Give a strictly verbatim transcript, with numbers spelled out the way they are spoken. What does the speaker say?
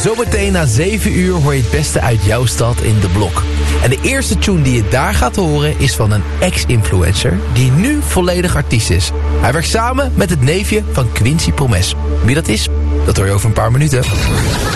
Zometeen na zeven uur hoor je het beste uit jouw stad in De Blok. En de eerste tune die je daar gaat horen is van een ex-influencer die nu volledig artiest is. Hij werkt samen met het neefje van Quincy Promes. Wie dat is, dat hoor je over een paar minuten.